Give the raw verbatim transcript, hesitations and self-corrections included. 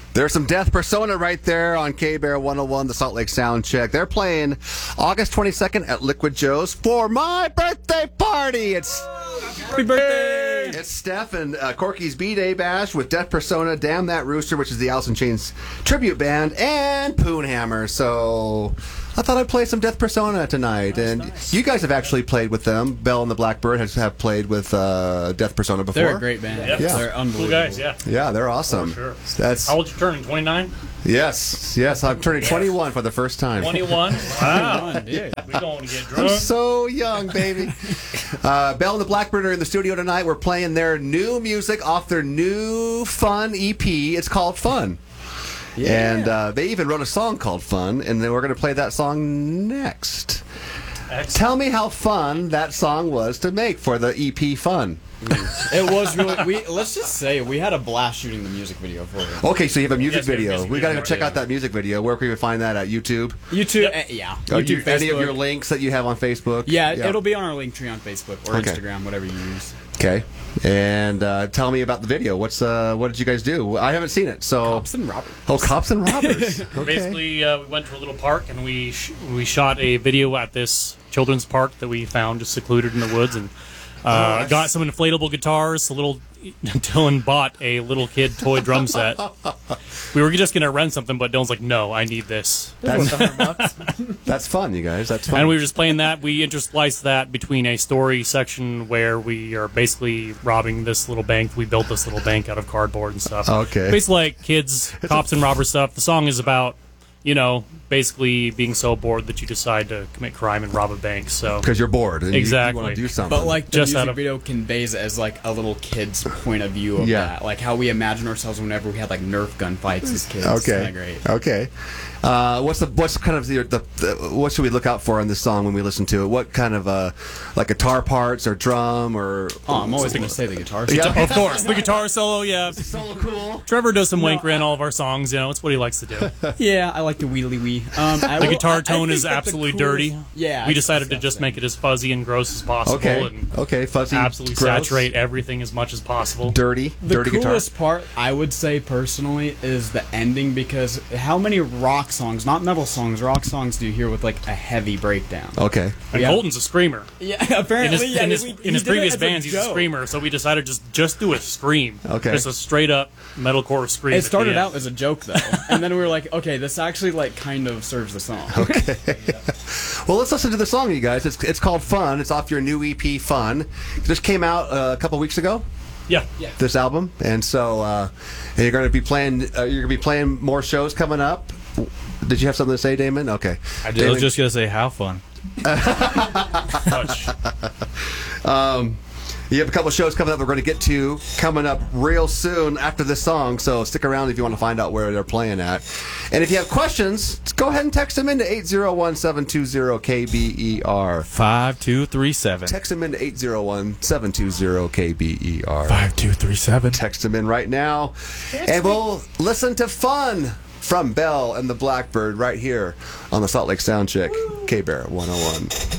There's some Death Persona right there on K-Bear one oh one, the Salt Lake Sound Check. They're playing August twenty-second at Liquid Joe's for my birthday party. It's Happy birthday! It's Steph and uh, Corky's B-Day Bash with Death Persona, Damn That Rooster, which is the Alice in Chains tribute band, and Poonhammer. So I thought I'd play some Death Persona tonight. That's and nice. You guys have actually played with them. Belle and the Blackbird has have played with uh, Death Persona before. They're a great band. Yep. Yeah. They're unbelievable. Cool guys, yeah. Yeah, they're awesome. For sure. That's How old you turning? twenty-nine? yes, yes. I'm turning twenty-one for the first time. twenty-one? Wow. Dude. We're going to get I'm drunk. so young, baby. uh, Belle and the Blackbird are in the studio tonight. We're playing their new music off their new Fun E P. It's called Fun. Yeah. And uh, they even wrote a song called Fun, and then we're going to play that song next. Excellent. Tell me how fun that song was to make for the E P Fun. It was really. We let's just say we had a blast shooting the music video for it. Okay, so you have a music Yes, we have a video. music We got to video, go check yeah. out that music video. Where can we find that at YouTube? YouTube, Yep. uh, yeah. Uh, YouTube, you- Facebook. any of your links that you have on Facebook? yeah, it'll be on our link tree on Facebook or Okay. Instagram, whatever you use. Okay. And uh, tell me about the video. What's uh, what did you guys do? I haven't seen it. So Cops and Robert. Oh, Cops and Robbers. Okay. Basically, uh, we went to a little park and we sh- we shot a video at this children's park that we found just secluded in the woods, and uh, Oh, got some inflatable guitars. A little Dylan bought a little kid toy drum set. We were just gonna rent something, but Dylan's like, "No, I need this." That's, that's fun, you guys. That's fun. And we were just playing that. We interspliced that between a story section where we are basically robbing this little bank. We built this little bank out of cardboard and stuff. Okay. Basically like kids, cops and robbers stuff. The song is about, you know, basically being so bored that you decide to commit crime and rob a bank. So Because you're bored and you- Exactly. you, want to do something. But like the Just out music of- video conveys it as like a little kid's point of view of Yeah. that, like how we imagine ourselves whenever we had like Nerf gun fights as kids. It's okay, kinda great. okay. Uh, what's the what's kind of the, the, the what should we look out for in this song when we listen to it? What kind of uh, like guitar parts or drum or? Oh, I'm always gonna say the guitar. Yeah. of course, the guitar solo, yeah. So cool. Trevor does some wanker in all of our songs. You know, it's what he likes to do. Yeah, I like the wheelie wee. Um, I The will- guitar I- I tone think is that the absolutely coolest- dirty. Yeah, we it's decided to just disgusting. make it as fuzzy and gross as possible, Okay, and okay, fuzzy, absolutely gross, saturate everything as much as possible. dirty, The dirty coolest guitar. part, I would say personally, is the ending, because how many rock songs, not metal songs, rock songs do you hear with like a heavy breakdown? Okay, And Yeah. Colton's a screamer. Yeah, In apparently. his, yeah, in his, we- in he his did it previous as a bands, he's a joke. screamer, so we decided just just do a scream. Okay. Just a straight up metalcore scream. It at the started end. out as a joke though, and then we were like, okay, this actually like kind of serves the song. well, let's listen to the song, you guys. It's it's called Fun. It's off your new E P, Fun. It just came out uh, a couple weeks ago. Yeah. yeah. This album, and so uh, and you're going to be playing. Uh, you're going to be playing more shows coming up. Did you have something to say, Damon? Okay. I Damon, was just gonna say how fun. Touch. Um, you have a couple shows coming up we're going to get to coming up real soon after this song, so stick around if you want to find out where they're playing at. And if you have questions, go ahead and text them into eight zero one, seven two zero, K B E R. Five two three seven. Text them into eight zero one, seven two zero, K B E R. Five two three seven. Text them in right now, and we'll listen to Fun from Belle and the Blackbird right here on the Salt Lake Sound Check, K-Bear one oh one.